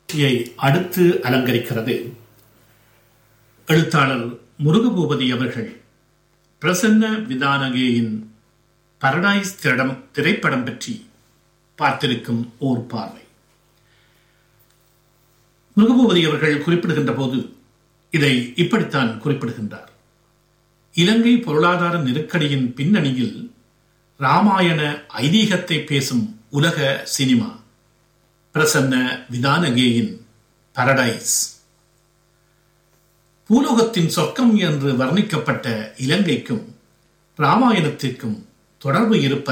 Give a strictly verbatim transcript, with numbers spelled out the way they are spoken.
அடுத்து அலங்கரிக்கிறது எழுத்தாளர் முருகபூபதி அவர்கள் பிரசன்ன விதானகேயின் பரடைஸ் திரடம் திரைப்படம் பற்றி பார்த்திருக்கும் ஓர் பார்வை. முருகபூபதி அவர்கள் குறிப்பிடுகின்ற போது இதை இப்படித்தான் குறிப்பிடுகின்றார். இலங்கை பொருளாதார நெருக்கடியின் பின்னணியில் ராமாயண ஐதீகத்தை பேசும் உலக சினிமா பிரசன்ன விதானகேயின் பரடைஸ். பூலோகத்தின் சொர்க்கம் என்று வர்ணிக்கப்பட்ட இலங்கைக்கும் ராமாயணத்திற்கும் தொடர்பு இருப்பது